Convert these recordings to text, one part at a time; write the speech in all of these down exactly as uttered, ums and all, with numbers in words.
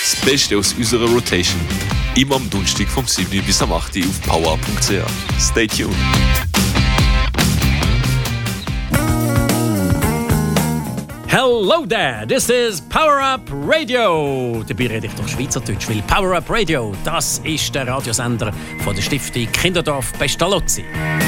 Das Beste aus unserer Rotation. Immer am Donnerstag vom sieben bis am acht auf power punkt c h. Stay tuned. Hello there, this is Power Up Radio. Dabei rede ich doch Schweizerdeutsch, weil Power Up Radio, das ist der Radiosender von der Stiftung Kinderdorf Pestalozzi.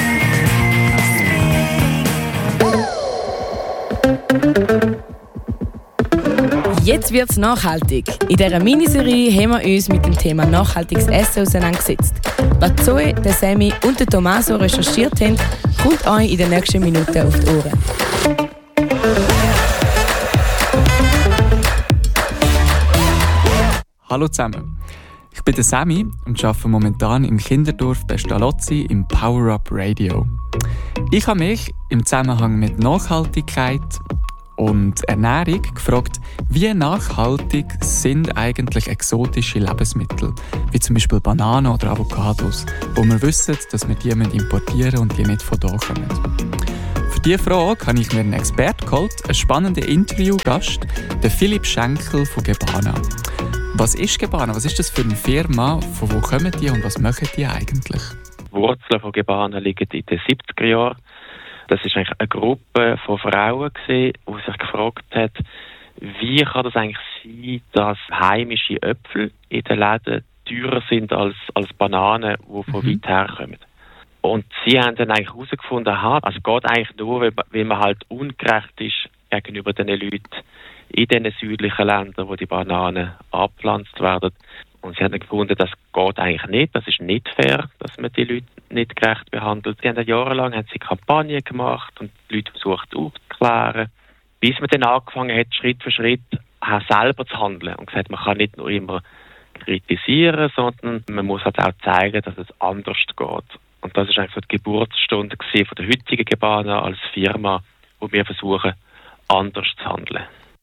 Jetzt wird's nachhaltig. In dieser Miniserie haben wir uns mit dem Thema nachhaltiges Essen auseinandergesetzt. Was Zoe, der Sammy und der Tommaso recherchiert haben, kommt euch in den nächsten Minuten auf die Ohren. Hallo zusammen, ich bin der Sammy und arbeite momentan im Kinderdorf Pestalozzi im Power Up Radio. Ich habe mich im Zusammenhang mit Nachhaltigkeit und Ernährung gefragt, wie nachhaltig sind eigentlich exotische Lebensmittel, wie zum Beispiel Bananen oder Avocados, wo wir wissen, dass wir die importieren und die nicht von hier kommen. Für diese Frage habe ich mir einen Experten geholt, einen spannenden Interviewgast, den Philipp Schenkel von Gebana. Was ist Gebana? Was ist das für eine Firma? Von wo kommen die und was machen die eigentlich? Die Wurzeln von Gebana liegen in den siebziger Jahren. Das war eigentlich eine Gruppe von Frauen, die sich gefragt hat, wie kann das eigentlich sein, dass heimische Äpfel in den Läden teurer sind als, als Bananen, die von mhm. weit her kommen. Und sie haben dann eigentlich herausgefunden, aha, also es geht eigentlich nur, weil, weil man halt ungerecht ist gegenüber den Leuten in den südlichen Ländern, wo die Bananen abgepflanzt werden. Und sie haben dann gefunden, das geht eigentlich nicht, das ist nicht fair, dass man die Leute nicht gerecht behandelt. Sie haben jahrelang haben sie Kampagnen gemacht und die Leute versucht aufzuklären, bis man dann angefangen hat, Schritt für Schritt auch selber zu handeln und gesagt, man kann nicht nur immer kritisieren, sondern man muss halt auch zeigen, dass es anders geht. Und das ist eigentlich so die Geburtsstunde von der heutigen Gebana als Firma, wo wir versuchen, anders zu handeln.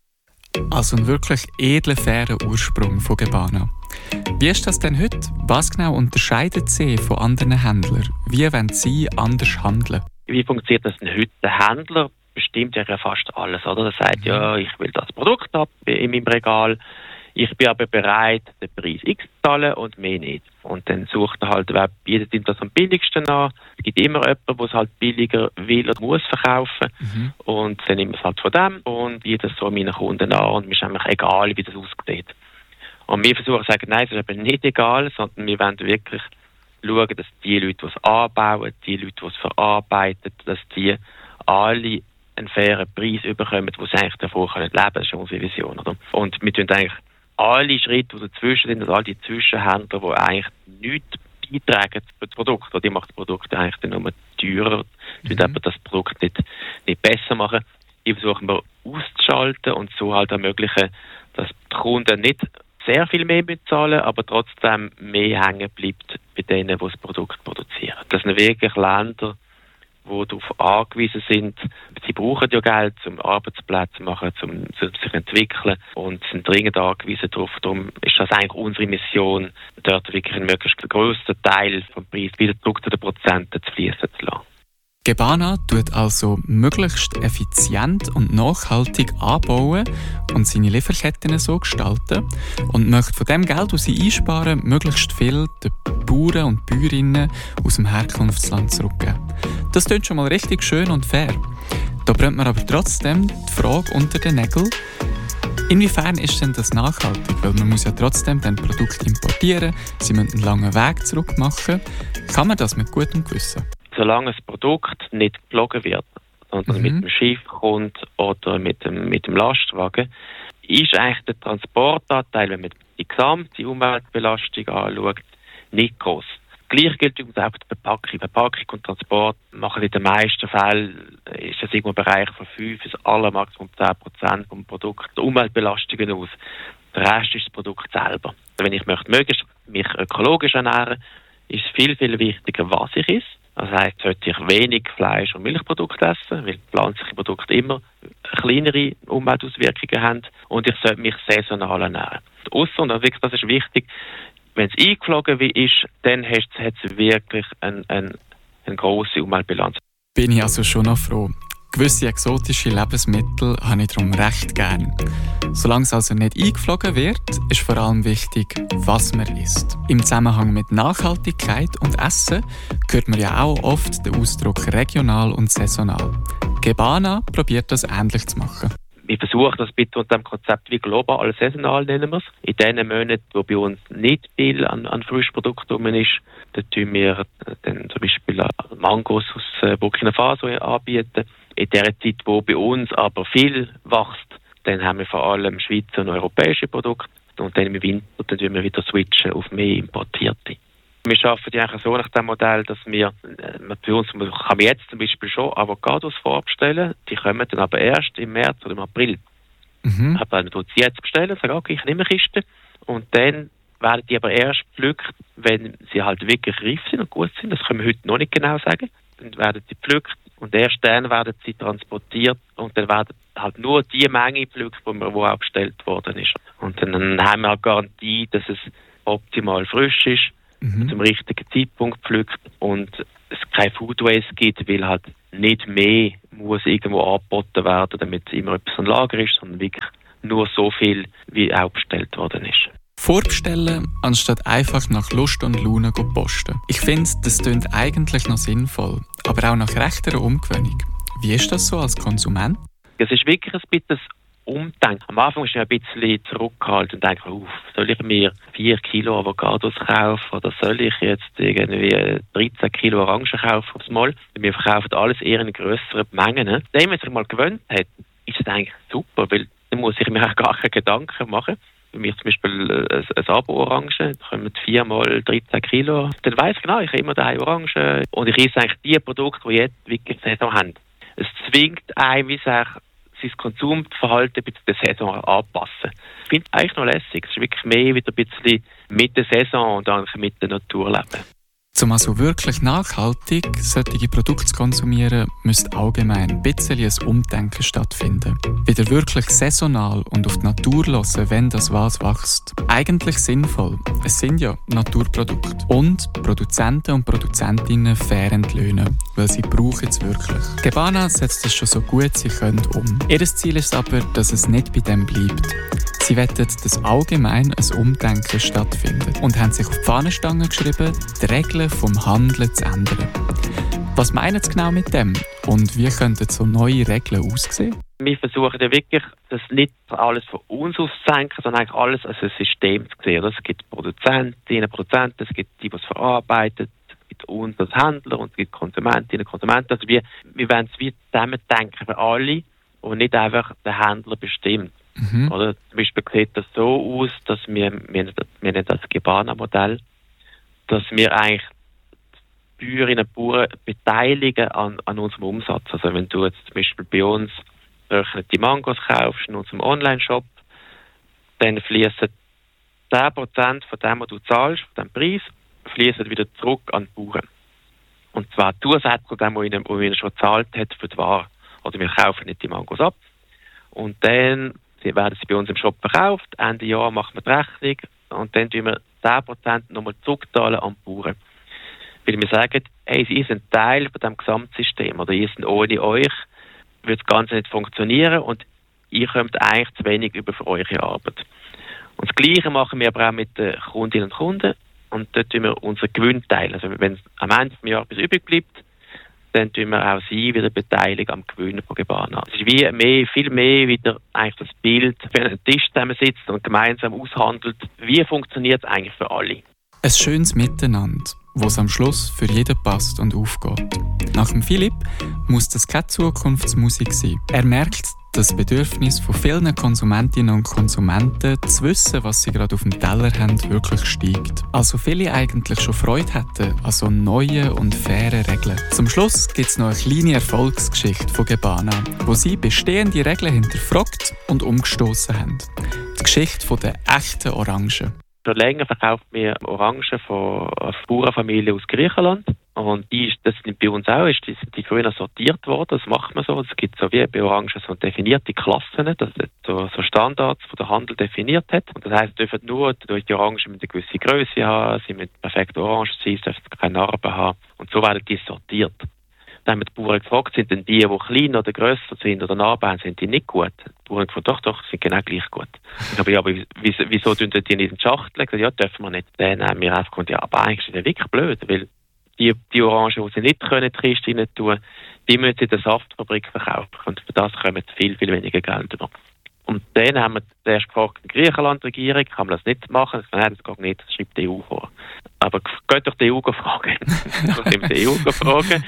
Also ein wirklich edler, fairer Ursprung von Gebana. Wie ist das denn heute? Was genau unterscheidet sie von anderen Händlern? Wie wollen sie anders handeln? Wie funktioniert das denn heute? Der Händler bestimmt ja fast alles, oder? Er sagt, mhm. ja, ich will das Produkt haben in meinem Regal. Ich bin aber bereit, den Preis X zu zahlen und mehr nicht. Und dann sucht er halt, wer bietet ihm das am billigsten an. Es gibt immer jemanden, der es halt billiger will oder muss verkaufen. Mhm. Und dann nimmt er es halt von dem und bietet es so meinen Kunden an. Und mir ist eigentlich egal, wie das aussieht. Und wir versuchen zu sagen, nein, das ist eben nicht egal, sondern wir wollen wirklich schauen, dass die Leute, die es anbauen, die Leute, die es verarbeiten, dass die alle einen fairen Preis bekommen, wo sie eigentlich davor leben können. Das ist unsere Vision. Oder? Und wir tun eigentlich alle Schritte, die dazwischen sind, also all die Zwischenhändler, die eigentlich nichts beitragen zu dem Produkt, oder die machen das Produkt eigentlich dann nur teurer, die mhm. aber das Produkt nicht, nicht besser machen. Die versuchen wir auszuschalten und so halt ermöglichen, dass die Kunden nicht sehr viel mehr bezahlen, aber trotzdem mehr hängen bleibt bei denen, die das Produkt produzieren. Das sind wirklich Länder, die darauf angewiesen sind. Sie brauchen ja Geld, um Arbeitsplätze zu machen, um sich zu entwickeln und sind dringend angewiesen darauf. Darum ist das eigentlich unsere Mission, dort wirklich einen möglichst grössten Teil vom Preis wieder zurück zu den Prozenten zu fließen zu lassen. Gebana tut also möglichst effizient und nachhaltig anbauen und seine Lieferketten so gestalten und möchte von dem Geld, das sie einsparen, möglichst viel den Bauern und Bäuerinnen aus dem Herkunftsland zurückgeben. Das klingt schon mal richtig schön und fair. Da brennt man aber trotzdem die Frage unter den Nägeln, inwiefern ist denn das nachhaltig? Weil man muss ja trotzdem dann Produkte importieren, sie müssen einen langen Weg zurück machen. Kann man das mit gutem Gewissen? Solange das Produkt nicht geflogen wird, sondern mhm. mit dem Schiff kommt oder mit dem, mit dem Lastwagen, ist eigentlich der Transportanteil, wenn man die gesamte Umweltbelastung anschaut, nicht groß. Gleich gilt übrigens auch die Verpackung. Verpackung und Transport machen in den meisten Fällen, ist das irgendwo im Bereich von fünf bis allermaximum zehn Prozent vom Produkt Umweltbelastungen aus. Der Rest ist das Produkt selber. Wenn ich möchte möglichst mich ökologisch ernähren, ist es viel, viel wichtiger, was ich esse. Das heisst, sollte ich wenig Fleisch- und Milchprodukte essen, weil pflanzliche Produkte immer kleinere Umweltauswirkungen haben, und ich sollte mich saisonal ernähren. Ausser, und das ist wichtig, wenn es eingeflogen ist, dann hat es wirklich eine, eine, eine grosse Umweltbilanz. Bin ich also schon noch froh. Gewisse exotische Lebensmittel habe ich darum recht gern. Solange es also nicht eingeflogen wird, ist vor allem wichtig, was man isst. Im Zusammenhang mit Nachhaltigkeit und Essen hört man ja auch oft den Ausdruck regional und saisonal. Gebana probiert das ähnlich zu machen. Wir versuchen das bitte unter dem Konzept wie global saisonal, nennen wir es. In den Monaten, wo bei uns nicht viel an, an Frischprodukten rum ist, da tun wir dann zum Beispiel Mangos aus Burkina Faso anbieten. In der Zeit, wo bei uns aber viel wächst, dann haben wir vor allem Schweizer und europäische Produkte. Und dann im Winter dann tun wir wieder switchen auf mehr importierte. Wir arbeiten ja eigentlich so nach dem Modell, dass wir, für uns kann man jetzt zum Beispiel schon Avocados vorbestellen, die kommen dann aber erst im März oder im April. Mhm. Aber dann tut sie jetzt bestellen, sagen, okay, ich nehme eine Kiste und dann werden die aber erst gepflückt, wenn sie halt wirklich reif sind und gut sind. Das können wir heute noch nicht genau sagen. Dann werden sie gepflückt und erst dann werden sie transportiert und dann werden halt nur die Menge gepflückt, die auch bestellt worden ist. Und dann haben wir halt Garantie, dass es optimal frisch ist, mhm. zum richtigen Zeitpunkt pflückt und es kein Food Waste gibt, weil halt nicht mehr muss irgendwo angeboten werden, damit es immer etwas im Lager ist, sondern wirklich nur so viel, wie auch bestellt worden ist. Vorbestellen, anstatt einfach nach Lust und Laune zu posten. Ich finde, das klingt eigentlich noch sinnvoll, aber auch nach rechterer Umgewöhnung. Wie ist das so als Konsument? Es ist wirklich ein bisschen Umdenken. Am Anfang ist ich ein bisschen zurückgehalten und denke, uff, soll ich mir vier Kilo Avocados kaufen oder soll ich jetzt irgendwie dreizehn Kilo Orangen kaufen aufs Mal? Wir verkaufen alles eher in grösseren Mengen. Wenn man sich mal gewöhnt hat, ist das eigentlich super, weil dann muss ich mir auch gar keine Gedanken machen. Für mich zum Beispiel ein, ein Abo-Orangen, da kommen viermal dreizehn Kilo. Dann weiss ich genau, ich habe immer daheim Orangen und ich esse eigentlich die Produkte, die jetzt wirklich Saison haben. Es zwingt einen, wie sein Konsumverhalten bei der Saison anpassen. Ich finde es eigentlich noch lässig. Es ist wirklich mehr wieder ein bisschen mit der Saison und eigentlich mit der Natur leben. Um also wirklich nachhaltig solche Produkte zu konsumieren, müsste allgemein ein bisschen ein Umdenken stattfinden. Wieder wirklich saisonal und auf die Natur hören, wenn das was wächst. Eigentlich sinnvoll. Es sind ja Naturprodukte. Und Produzenten und Produzentinnen fair entlöhnen, weil sie brauchen es wirklich. Gebana setzt es schon so gut sie können um. Ihr Ziel ist aber, dass es nicht bei dem bleibt. Sie wollen, dass allgemein ein Umdenken stattfindet und haben sich auf die Fahnenstange geschrieben, die Regeln vom Handeln zu ändern. Was meinen Sie genau mit dem und wie könnten so neue Regeln aussehen? Wir versuchen ja wirklich, das nicht alles von uns aus zu senken, sondern eigentlich alles als ein System zu sehen. Es gibt Produzentinnen, Produzenten, es gibt die, die es verarbeitet, es gibt uns als Händler und es gibt Konsumentinnen, Konsumenten. Also wir, wir wollen es wie zusammen denken für alle und nicht einfach der Händler bestimmt. Mhm. Oder zum Beispiel sieht das so aus, dass wir, wir, wir nennen das Gebana-Modell, dass wir eigentlich Bäuerinnen und Bauern beteiligen an, an unserem Umsatz. Also wenn du jetzt zum Beispiel bei uns die Mangos kaufst in unserem Online-Shop, dann fließen zehn Prozent von dem, was du zahlst, von dem Preis, fließen wieder zurück an die Bauern. Und zwar zusätzlich zu dem, was ihnen, was ihnen schon gezahlt hat für die Ware. Oder wir kaufen nicht die Mangos ab. Und dann werden sie bei uns im Shop verkauft, Ende Jahr machen wir die Rechnung und dann tun wir zehn Prozent nochmal zurückzahlen an die Bauern. Weil wir sagen, hey, sie sind Teil von diesem Gesamtsystem oder ihr sind ohne euch, würde das Ganze nicht funktionieren und ihr kommt eigentlich zu wenig über für eure Arbeit. Und das Gleiche machen wir aber auch mit den Kundinnen und Kunden und dort tun wir unseren Gewinn teilen. Also wenn am Ende des Jahres etwas übrig bleibt, dann tun wir auch sie wieder beteiligen am Gewinn von Gebana. Es ist wie mehr, viel mehr wieder eigentlich das Bild, wenn ein Tisch zusammensitzt und gemeinsam aushandelt, wie funktioniert es eigentlich für alle. Ein schönes Miteinander, wo es am Schluss für jeden passt und aufgeht. Nach dem Philipp muss das keine Zukunftsmusik sein. Er merkt das Bedürfnis von vielen Konsumentinnen und Konsumenten zu wissen, was sie gerade auf dem Teller haben, wirklich steigt. Also viele eigentlich schon Freude hätten an so neuen und fairen Regeln. Zum Schluss gibt es noch eine kleine Erfolgsgeschichte von Gebana, wo sie bestehende Regeln hinterfragt und umgestoßen haben. Die Geschichte der echten Orangen. Schon länger verkauft mir Orangen von einer Bauernfamilie aus Griechenland. Und die ist, das sind bei uns auch, ist, die sind die früher sortiert worden, das macht man so. Es gibt so wie bei Orangen so definierte Klassen, das sind so, so Standards, die der Handel definiert hat. Und das heisst, dürfen nur durch die Orangen mit einer gewissen Größe haben, sie mit perfekter Orange sein, dürfen keine Narben haben. Und so werden die sortiert. Dann haben wir die Bauern gefragt, sind denn die, die kleiner oder grösser sind oder nah beieinander, sind die nicht gut? Die Bauern haben gefragt, doch, doch, sind genau gleich gut. Ich habe, ja, aber wieso, wieso tun die in diesen Schachtel? Ich habe gesagt, ja, dürfen wir nicht. Dann haben wir einfach gesagt, ja, aber eigentlich ist das wirklich blöd, weil die, die Orangen, die sie nicht können, die Kiste rein tun, die müssen in der Saftfabrik verkaufen. Und für das kommen viel, viel weniger Geld über. Und dann haben wir zuerst gefragt, die Griechenland-Regierung, kann man das nicht machen? Ich sage, nein, das geht nicht, das schreibt die E U vor. Aber geht doch die E U fragen. Und sind die E U fragen.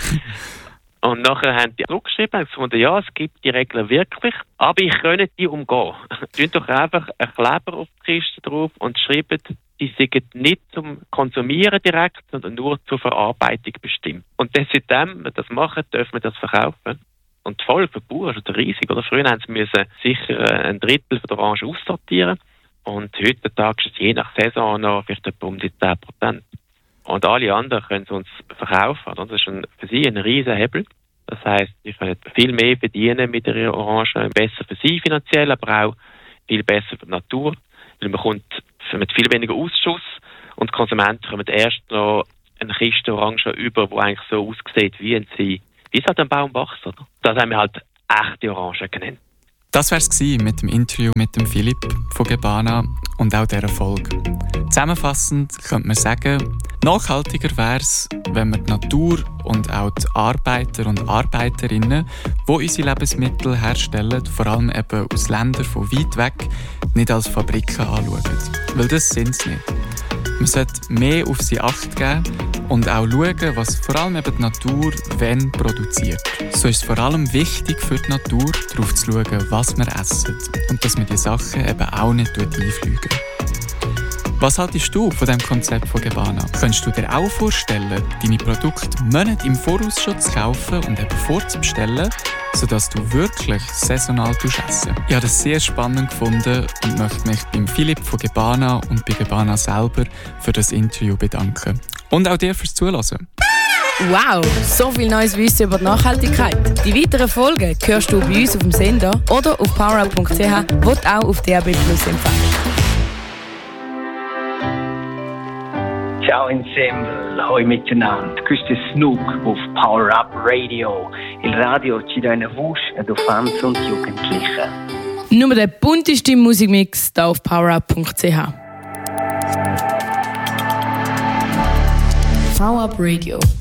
Und nachher haben die zurückgeschrieben und gesagt, ja, es gibt die Regeln wirklich, aber ich könnte die umgehen. Tun doch einfach einen Kleber auf die Kiste drauf und schreiben, die sind nicht zum Konsumieren direkt, sondern nur zur Verarbeitung bestimmt. Und dann, seitdem wir das machen, dürfen wir das verkaufen. Und die Folge für die Bauern ist riesig. Oder? Früher haben sie müssen sicher ein Drittel von der Orange aussortieren. Und heutzutage ist es je nach Saison noch vielleicht etwa um die zehn Prozent. Und alle anderen können sie uns verkaufen. Oder? Das ist ein, für sie ein riesen Hebel. Das heisst, sie können viel mehr verdienen mit ihrer Orange. Besser für sie finanziell, aber auch viel besser für die Natur. Weil man kommt mit viel weniger Ausschuss und die Konsumenten kommen erst noch eine Kiste Orange über, die eigentlich so aussieht, wie ein sie, wie es halt ein Baum wächst. Oder? Das haben wir halt echte Orange genannt. Das war es mit dem Interview mit dem Philipp von Gebana und auch dieser Folge. Zusammenfassend könnte man sagen, nachhaltiger wäre es, wenn wir die Natur und auch die Arbeiter und Arbeiterinnen, die unsere Lebensmittel herstellen, vor allem eben aus Ländern von weit weg, nicht als Fabriken anschauen. Weil das sind sie nicht. Man sollte mehr auf sie Acht geben und auch schauen, was vor allem eben die Natur wenn produziert. So ist es vor allem wichtig für die Natur, darauf zu schauen, was wir essen und dass man die Sachen eben auch nicht einfliegen. Was haltest du von diesem Konzept von Gebana? Könntest du dir auch vorstellen, deine Produkte Monate im Voraus schon zu kaufen und eben vorzubestellen, sodass du wirklich saisonal essen? Ich habe das sehr spannend gefunden und möchte mich beim Philipp von Gebana und bei Gebana selber für das Interview bedanken. Und auch dir fürs Zuhören. Wow, so viel neues Wissen über die Nachhaltigkeit. Die weiteren Folgen hörst du bei uns auf dem Sender oder auf powerup punkt c h, wo du auch auf D A B Plus empfängst. Ciao insieme, hoi miteinander. Questo è Snook auf Power Up Radio. Il radio ci dà eine voce ad Infanten und Jugendlichen. Nur der bunteste Musikmix hier auf powerup punkt c h. Power Up Radio.